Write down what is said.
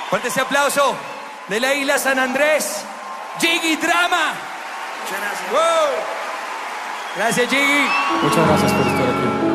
Fuerte ese aplauso de la isla San Andrés, Jiggy Drama. Muchas gracias. Wow. Gracias, Jiggy. Muchas gracias por estar aquí.